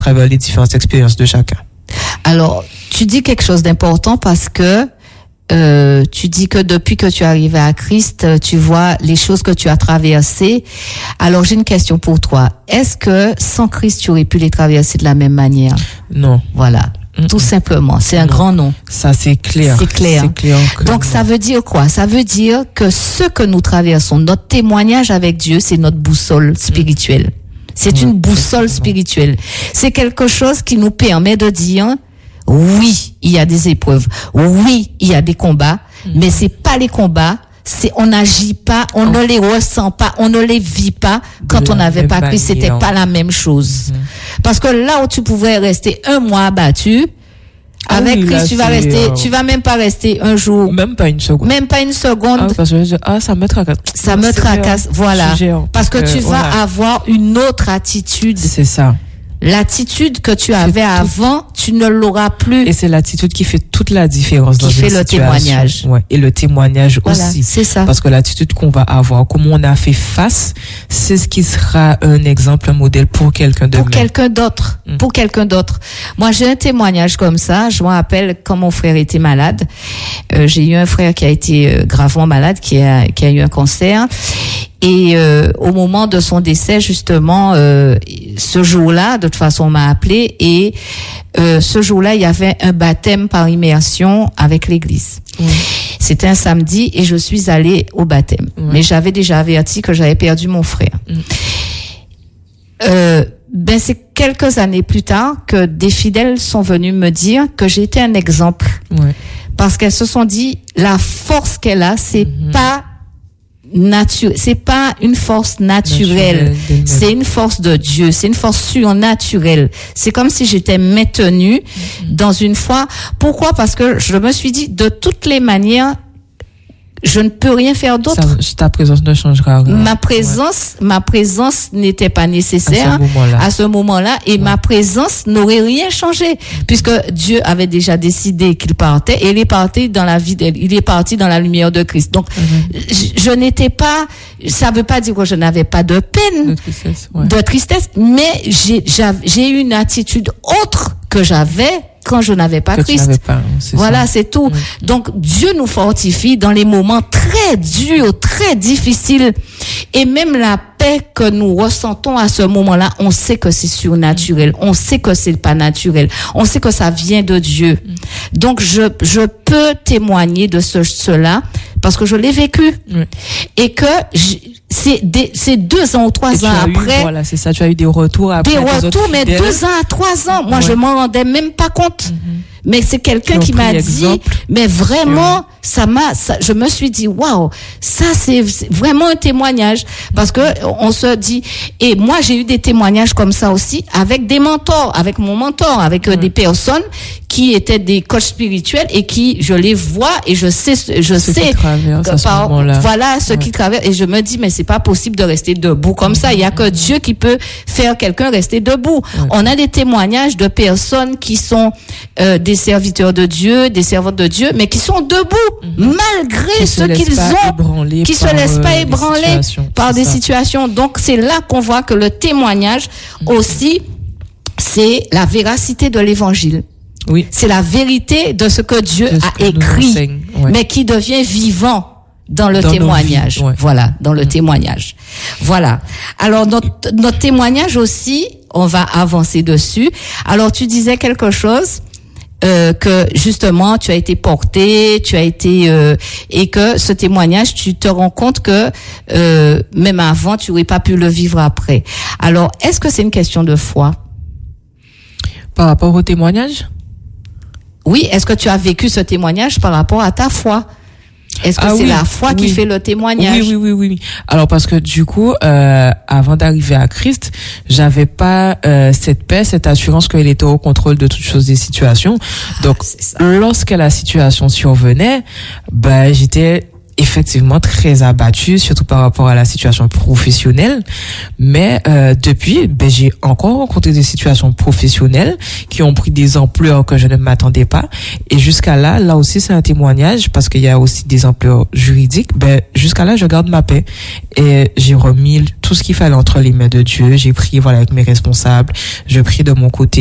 travers les différentes expériences de chacun. Alors, tu dis quelque chose d'important parce que tu dis que depuis que tu es arrivé à Christ, tu vois les choses que tu as traversées. Alors, j'ai une question pour toi. Est-ce que sans Christ, tu aurais pu les traverser de la même manière? Non. Voilà. Tout simplement. C'est un grand non. Ça, c'est clair. C'est clair. C'est clair. Donc, ça veut dire quoi? Ça veut dire que ce que nous traversons, notre témoignage avec Dieu, c'est notre boussole spirituelle. C'est une boussole spirituelle. C'est quelque chose qui nous permet de dire, oui, il y a des épreuves. Oui, il y a des combats. Mais c'est pas les combats. On n'agit pas, on ne les ressent pas, on ne les vit pas quand on n'avait pas Christ. C'était pas la même chose. Parce que là où tu pouvais rester un mois abattu, avec Christ, tu vas même pas rester un jour. Même pas une seconde. Même pas une seconde. Parce que ça me tracasse. Ça me tracasse, voilà. Parce que tu vas avoir une autre attitude. C'est ça. L'attitude que tu avais avant, tu ne l'auras plus. Et c'est l'attitude qui fait toute la différence dans une situation. Qui fait le témoignage. Ouais. Et le témoignage aussi. C'est ça. Parce que l'attitude qu'on va avoir, comment on a fait face, c'est ce qui sera un exemple, un modèle pour quelqu'un d'autre. Pour quelqu'un d'autre. Moi, j'ai un témoignage comme ça. Je me rappelle quand mon frère était malade. J'ai eu un frère qui a été gravement malade, qui a eu un cancer. Et au moment de son décès, justement, ce jour-là, de toute façon, on m'a appelé et ce jour-là, il y avait un baptême par immersion avec l'église. C'était un samedi et je suis allée au baptême. Mais j'avais déjà averti que j'avais perdu mon frère. C'est quelques années plus tard que des fidèles sont venus me dire que j'étais un exemple. Parce qu'elles se sont dit, la force qu'elle a, c'est pas une force naturelle, c'est une force de Dieu, c'est une force surnaturelle. C'est comme si j'étais maintenue dans une foi. Pourquoi? Parce que je me suis dit, de toutes les manières, je ne peux rien faire d'autre. Ta présence ne changera rien. Ma présence n'était pas nécessaire à ce moment-là et ma présence n'aurait rien changé puisque Dieu avait déjà décidé qu'il partait et il est parti dans la vie, il est parti dans la lumière de Christ. Donc, je n'étais pas, ça veut pas dire que je n'avais pas de peine, de tristesse, mais j'ai eu une attitude autre que j'avais quand je n'avais pas Christ. Voilà, c'est tout. Donc, Dieu nous fortifie dans les moments très durs, très difficiles. Et même la paix que nous ressentons à ce moment-là, on sait que c'est surnaturel. On sait que c'est pas naturel. On sait que ça vient de Dieu. Donc, je peux témoigner de cela parce que je l'ai vécu. Et que c'est 2 ans ou 3 ans après. Voilà, c'est ça. Tu as eu des retours après. Des retours, mais 2 ans à 3 ans. Moi, je m'en rendais même pas compte. Mais c'est quelqu'un qui m'a dit, mais vraiment, je me suis dit, waouh, ça c'est vraiment un témoignage. Parce que on se dit, et moi j'ai eu des témoignages comme ça aussi avec des mentors, avec mon mentor, avec des personnes qui étaient des coachs spirituels et qui, je les vois et je sais voilà ce qui traverse et je me dis, mais c'est pas possible de rester debout comme ça. Il y a que Dieu qui peut faire quelqu'un rester debout. On a des témoignages de personnes qui sont des serviteurs de Dieu, des servantes de Dieu, mais qui sont debout malgré ce qu'ils ont, qui se laissent pas ébranler par des situations. Donc c'est là qu'on voit que le témoignage aussi, c'est la véracité de l'évangile. Oui. C'est la vérité de ce que Dieu a écrit, mais qui devient vivant dans le témoignage. Voilà, dans le témoignage. Voilà. Alors notre témoignage aussi, on va avancer dessus. Alors tu disais quelque chose que justement tu as été porté, et que ce témoignage, tu te rends compte que même avant tu n'aurais pas pu le vivre après. Alors est-ce que c'est une question de foi? Par rapport au témoignage? Oui, est-ce que tu as vécu ce témoignage par rapport à ta foi? Est-ce que c'est la foi qui fait le témoignage? Oui. Alors parce que du coup, avant d'arriver à Christ, j'avais pas cette paix, cette assurance qu'il était au contrôle de toutes choses des situations. Donc, lorsque la situation survenait, j'étais effectivement très abattue, surtout par rapport à la situation professionnelle. Mais depuis, j'ai encore rencontré des situations professionnelles qui ont pris des ampleurs que je ne m'attendais pas. Et jusqu'à là aussi c'est un témoignage, parce qu'il y a aussi des ampleurs juridiques. Jusqu'à là, je garde ma paix et j'ai remis tout ce qu'il fallait entre les mains de Dieu. J'ai prié avec mes responsables, je prie de mon côté.